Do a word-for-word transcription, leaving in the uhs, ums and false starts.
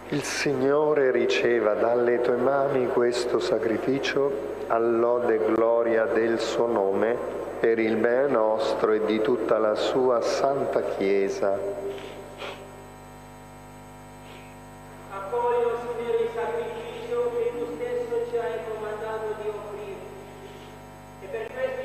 Il Signore riceva dalle tue mani questo sacrificio, all'ode e gloria del suo nome, per il bene nostro e di tutta la sua santa Chiesa. Accogli, Signore, il sacrificio che tu stesso ci hai comandato di offrire, e per questo